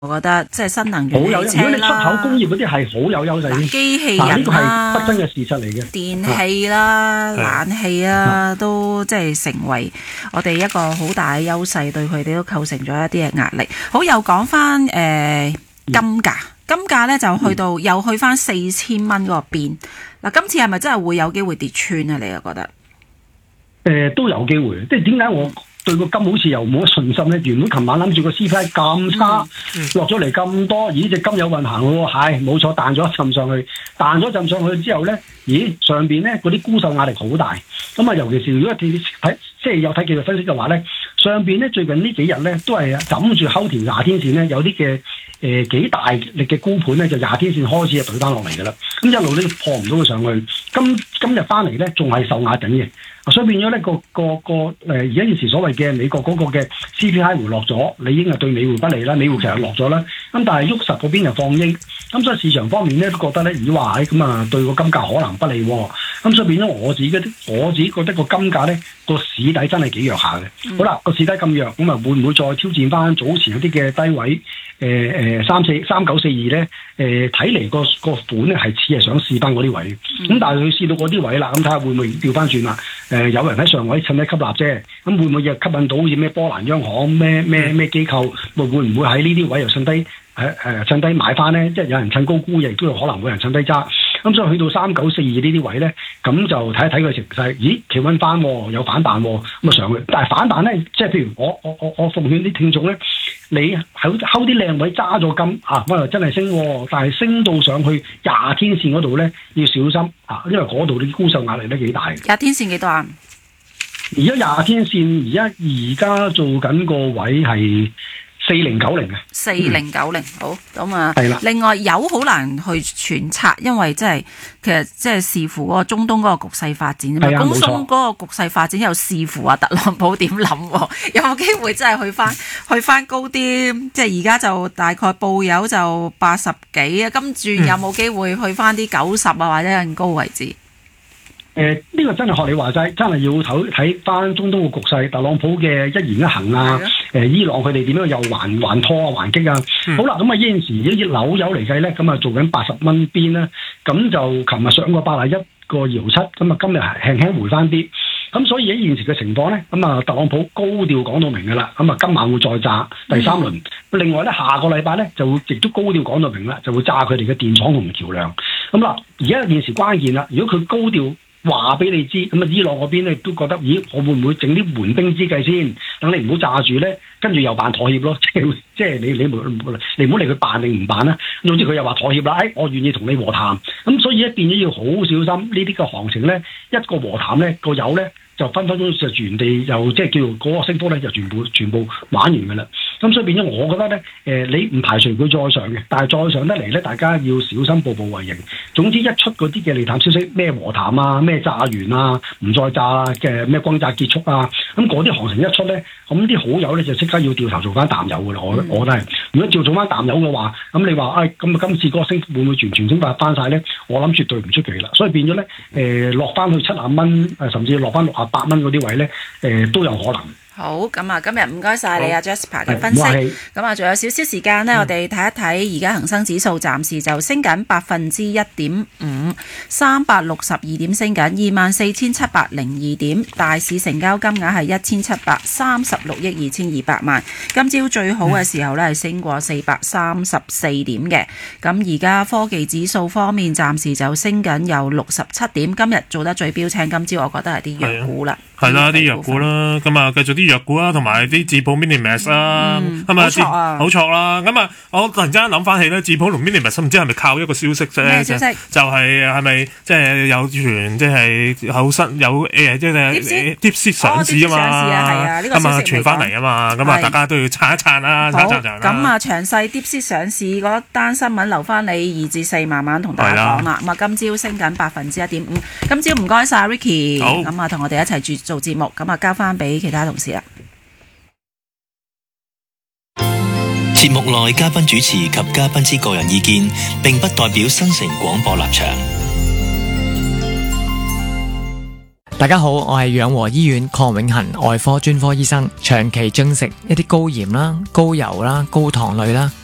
我覺得即係新能源好有， 汽如果你出車啦， 口工業嗰啲係好有優勢添。 機器呢人個係啦、 不爭嘅事實嚟嘅。 電器啦、冷氣啦，都即係成為我哋一個好大嘅優勢，對佢哋都構成咗一啲嘅壓力。好，又講翻金價，金價咧就去到又去翻4000蚊嗰個邊。嗱，今次係咪真係會有機會跌穿啊？你又覺得？ 都有機會，即係點解我對個金好似又冇乜信心咧？原本琴晚諗住個 CPI 咁差，落咗嚟咁多，咦隻金有運行喎，係冇錯，彈咗一陣上去，彈咗一陣上去之後咧，咦上邊咧嗰啲沽售壓力好大，咁啊尤其是如果睇即係有睇技術分析嘅話咧，上邊咧最近呢幾日咧都係枕住後條廿天線咧，有啲嘅幾大力嘅沽盤咧，就廿天線開始就懟翻落嚟㗎啦，咁一路都破唔到佢上去，今日翻嚟咧仲係受壓緊嘅。所以變咗咧而家現時所謂嘅美國嗰個嘅 CPI 回落咗，理應係對美匯不利啦。美匯其實落咗啦，咁但係喐實嗰邊又放鷹，咁所以市場方面咧都覺得咧，咦話咁啊對個金價可能不利喎。咁所以變咗我自己覺得個金價咧個市底真係幾弱下嘅。好啦，個市底咁弱，咁啊會唔會再挑戰翻早前一啲嘅低位3942咧？睇嚟個盤咧係似係想試翻嗰啲位，咁但係佢試到嗰啲位啦，咁睇下會唔會調翻轉啦？有人喺上位趁低吸納啫，咁會唔會又吸引到好似咩波蘭央行咩機構，會唔會喺呢啲位又趁低買翻咧？即係有人趁高沽，亦都有可能會有人趁低揸。咁所以去到3942呢啲位咧，咁就睇一睇佢情勢。咦，企穩翻有反彈，咁啊上去。但係反彈咧，即係譬如我奉勸啲聽眾咧，你喺啲靚位揸咗金啊，咁啊真係升，但係升到上去20天線嗰度咧，要小心啊，因為嗰度啲沽售壓力都幾大。 20天線幾多啊？ 而家20天線而家做緊個位係4090嘅 4090，好咁啊。 係啦。 另外油好難去揣測，因為其實即係視乎嗰個中東嗰個局勢發展啊嘛。中東嗰個局勢發展又視乎特朗普點諗，有冇機會真係去翻高啲？即係而家就大概報油就80幾啊，跟住有冇機會去翻啲90啊，或者更高位置？ 呢個真係學你話齋，真係要睇翻中東嘅局勢，特朗普嘅一言一行啊，伊朗佢哋點樣又還拖啊、還擊啊。好啦，咁啊呢陣時一紐油嚟計咧，咁啊做緊80蚊邊啦，咁就琴日上過81個搖七，咁啊今日輕輕回翻啲。咁所以喺現時嘅情況咧，咁啊特朗普高調講到明㗎啦，咁啊今晚會再炸第三輪。另外咧，下個禮拜咧就會亦都高調講到明啦，就會炸佢哋嘅電廠同橋梁。咁啦，而家現時關鍵啦，如果佢高調話俾你知，咁啊伊朗嗰邊咧都覺得，咦，我會唔會整啲緩兵之計先？等你唔好炸住咧，跟住又扮妥協咯，即係你唔好理佢扮定唔扮啦。總之佢又話妥協啦，我願意同你和談。咁所以咧變咗要好小心呢啲嘅行情咧，一個和談咧個油咧就分分鐘就原地又即係叫嗰個升幅咧就全部玩完㗎啦。咁所以變咗我覺得咧，你唔排除佢再上嘅，但係再上得嚟咧，大家要小心步步為營。總之一出嗰啲嘅利淡消息，咩和談啊，咩炸完啊，唔再炸嘅咩轟炸結束啊，咁嗰啲行情一出咧，咁啲好友咧就即刻要掉頭做翻淡友㗎啦。我覺得係，如果照做翻淡友嘅話，咁你話咁今次嗰個升幅會唔會完全升翻晒咧？我諗絕對唔出奇啦。所以變咗咧，落翻去70蚊，甚至落翻68蚊嗰啲位咧，都有可能。 好，咁啊，今日唔該晒你啊 Jasper 嘅分析。咁啊，仲有少少時間呢，我哋睇一睇而家恒生指數暫時就升緊1.5%， 362點升緊，24,702點。大市成交金額係1736億2200萬。今朝最好嘅時候呢係升過434點嘅。咁而家科技指數方面暫時就升緊有67點。今日做得最標青，今朝我覺得係啲弱股啦。 係啦，啲弱股啦，咁啊繼續啲弱股啦，同埋啲智普 Minimax 啦，咁啊好錯啦，咁啊我突然之間諗翻起咧，智普同 Minimax 唔知係咪靠一個消息啫？ 咩消息？ 就係咪即係有傳，即係好新有即係 DeepSeek 上市啊嘛，咁啊傳翻嚟啊嘛，咁啊大家都要撐一撐啦，撐一撐啦。 咁啊詳細 DeepSeek 上市嗰單新聞留翻你2至4慢慢同大家講啦。咁啊今朝升緊1.5%，今朝唔該晒 Ricky， 咁啊同我哋一齊做節目，咁啊交翻俾其他同事啦。 節目內嘉賓主持及嘉賓之個人意見，並不代表新城廣播立場。 大家好，我係養和醫院鄺永恒外科專科醫生，長期進食一啲高鹽啦、高油啦、高糖類啦、